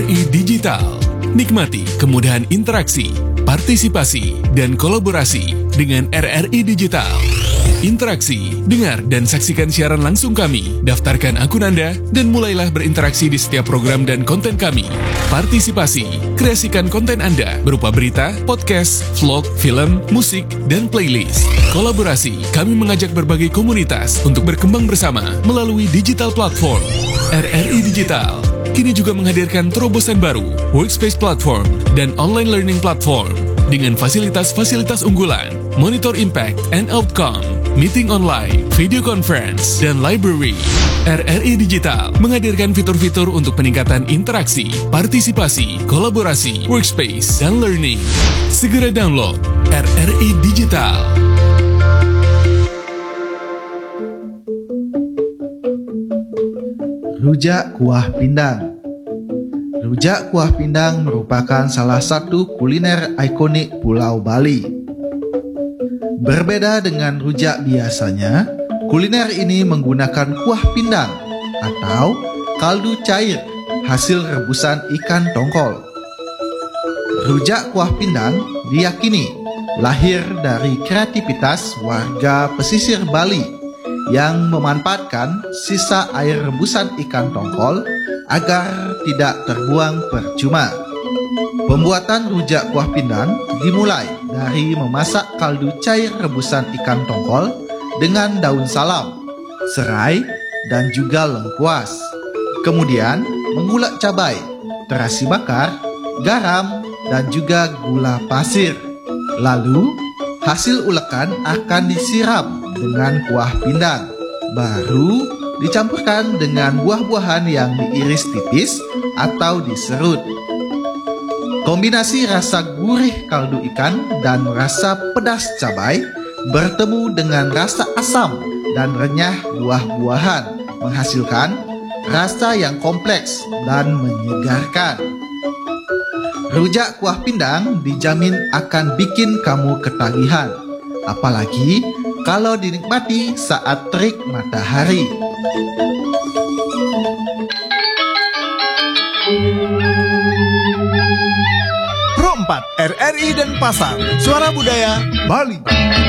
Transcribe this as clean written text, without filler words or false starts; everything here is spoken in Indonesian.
RRI Digital. Nikmati kemudahan interaksi, partisipasi, dan kolaborasi dengan RRI Digital. Interaksi, dengar dan saksikan siaran langsung kami, daftarkan akun Anda, dan mulailah berinteraksi di setiap program dan konten kami. Partisipasi, kreasikan konten Anda berupa berita, podcast, vlog, film, musik, dan playlist. Kolaborasi, kami mengajak berbagai komunitas untuk berkembang bersama melalui digital platform. RRI Digital kini juga menghadirkan terobosan baru, workspace platform, dan online learning platform dengan fasilitas-fasilitas unggulan, monitor impact and outcome, meeting online, video conference, dan library. RRI Digital menghadirkan fitur-fitur untuk peningkatan interaksi, partisipasi, kolaborasi, workspace, dan learning. Segera download RRI Digital. Rujak kuah pindang. Rujak kuah pindang merupakan salah satu kuliner ikonik Pulau Bali. Berbeda dengan rujak biasanya, kuliner ini menggunakan kuah pindang atau kaldu cair hasil rebusan ikan tongkol. Rujak kuah pindang diyakini lahir dari kreativitas warga pesisir Bali yang memanfaatkan sisa air rebusan ikan tongkol agar tidak terbuang percuma. Pembuatan rujak kuah pindang dimulai dari memasak kaldu cair rebusan ikan tongkol dengan daun salam, serai, dan juga lengkuas. Kemudian mengulek cabai, terasi bakar, garam, dan juga gula pasir. Lalu hasil ulekan akan disiram dengan kuah pindang. Baru dicampurkan dengan buah-buahan yang diiris tipis atau diserut. Kombinasi rasa gurih kaldu ikan dan rasa pedas cabai bertemu dengan rasa asam dan renyah buah-buahan menghasilkan rasa yang kompleks dan menyegarkan. Rujak kuah pindang dijamin akan bikin kamu ketagihan, apalagi kalau dinikmati saat terik matahari. Pro 4 RRI Denpasar, Suara Budaya Bali.